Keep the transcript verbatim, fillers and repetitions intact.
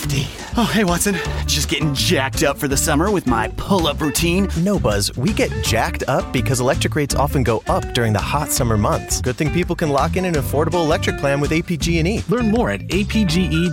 Nifty. Oh, hey, Watson. Just getting jacked up for the summer with my pull-up routine. No, Buzz, we get jacked up because electric rates often go up during the hot summer months. Good thing people can lock in an affordable electric plan with A P G and E. Learn more at a p g e